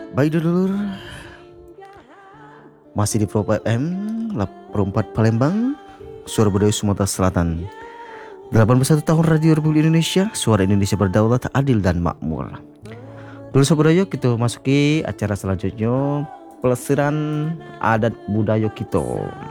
Baik dulur, masih di Pro FM 4 Palembang, suara budaya Sumatera Selatan. 81 tahun Radio Republik Indonesia, suara Indonesia berdaulat, adil dan makmur. Dulu sobat budaya, kita masuki acara selanjutnya, pelesiran adat budaya kita.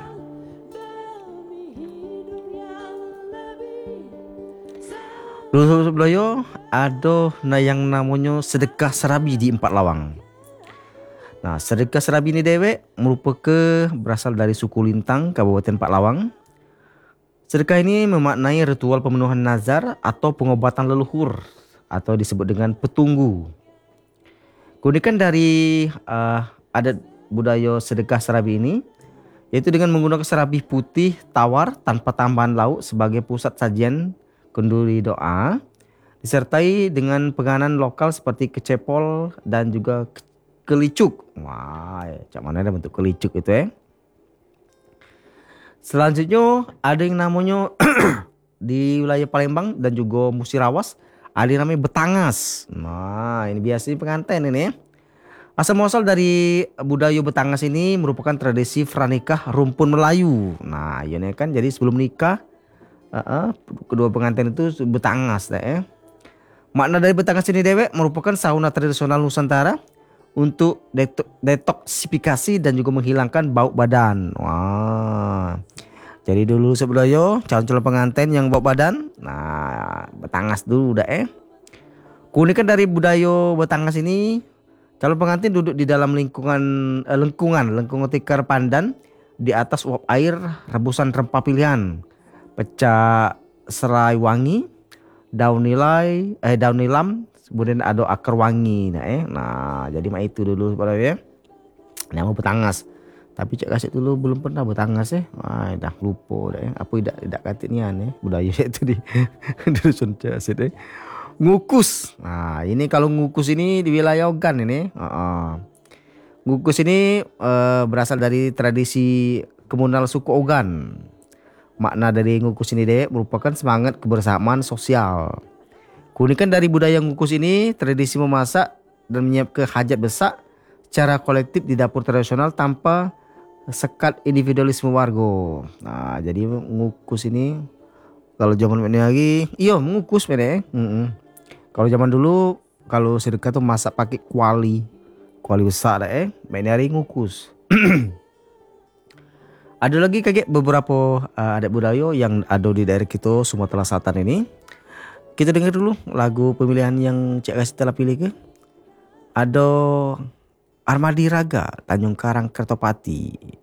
Dulu sobat budaya, ada yang namanya sedekah serabi di Empat Lawang. Nah, sedekah serabi ini dewek merupakan berasal dari suku Lintang, Kabupaten Pak Lawang. Sedekah ini memaknai ritual pemenuhan nazar atau pengobatan leluhur atau disebut dengan petunggu. Keunikan dari adat budaya sedekah serabi ini yaitu dengan menggunakan serabi putih tawar tanpa tambahan lauk sebagai pusat sajian kenduri doa, disertai dengan penganan lokal seperti kecepol dan juga kelicuk. Wah, cak mana ada bentuk kelicuk itu ya. Selanjutnya ada yang namanya di wilayah Palembang dan juga Musirawas ada yang namanya betangas. Nah, ini biasanya pengantin ini ya. Asal muasal dari budaya betangas ini merupakan tradisi pranikah rumpun Melayu. Nah, ini kan jadi sebelum nikah kedua pengantin itu betangas ya. Makna dari betangas ini dewek merupakan sauna tradisional Nusantara untuk detoksifikasi dan juga menghilangkan bau badan. Wah. Jadi dulu sebelumnya calon-calon pengantin yang bau badan, nah betangas dulu dah Keunikan dari budaya betangas ini, calon pengantin duduk di dalam lengkungan tikar pandan di atas uap air rebusan rempah pilihan, pecah serai wangi, daun nilam, kemudian ada akar wangi. Nah jadi mah itu dulu ya. Nama betangas. Tapi cak kasih dulu belum pernah betangas ya. Wah, dah lupa dah ya. Apa tidak katinian ya budaya itu di dusun Casit ya. Ngukus. Nah, ini kalau ngukus ini di wilayah Ogan ini. Ngukus ini berasal dari tradisi komunal suku Ogan. Makna dari ngukus ini deh merupakan semangat kebersamaan sosial. Keunikan dari budaya ngukus ini, tradisi memasak dan menyiapkan hajat besar secara kolektif di dapur tradisional tanpa sekat individualisme warga. Nah, jadi ngukus ini kalau zaman ini lagi, iya mengukus mere. Kalau zaman dulu kalau sedekah tuh masak pakai kuali besar main hari ngukus. Ada lagi kayak beberapa adat budaya yang ada di daerah kita Sumatera Selatan ini. Kita dengar dulu lagu pemilihan yang Cik Kasih telah pilih ke. Ada Armadi Raga Tanjung Karang Kertopati.